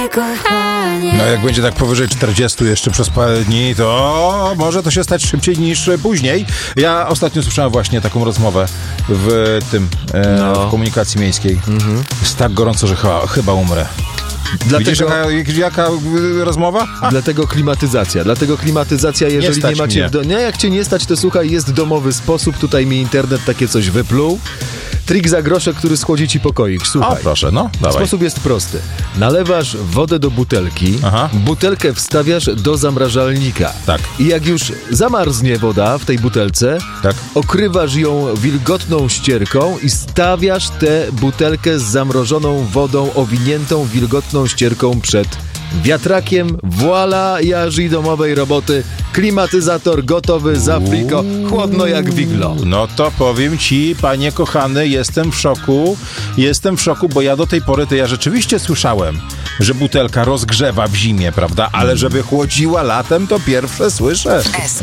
kochanie. No jak będzie tak powyżej 40 jeszcze przez parę dni, to może to się stać szybciej niż później. Ja ostatnio słyszałem właśnie taką rozmowę w w komunikacji miejskiej. Jest tak gorąco, że chyba umrę. Widzisz jaka rozmowa? Dlatego klimatyzacja, jeżeli nie macie jak cię nie stać, to słuchaj, jest domowy sposób, tutaj mi internet takie coś wypluł. Trik za grosze, który schłodzi ci pokoik. Słuchaj. A proszę, no, dawaj. Sposób jest prosty. Nalewasz wodę do butelki, butelkę wstawiasz do zamrażalnika. Tak. I jak już zamarznie woda w tej butelce, okrywasz ją wilgotną ścierką i stawiasz tę butelkę z zamrożoną wodą owiniętą wilgotną ścierką przed wiatrakiem. Voila, jaży domowej roboty. Klimatyzator gotowy za friko. Chłodno jak wiglo. No to powiem ci, panie kochany, jestem w szoku, bo ja do tej pory to ja rzeczywiście słyszałem, że butelka rozgrzewa w zimie, prawda? Ale żeby chłodziła latem, to pierwsze słyszę.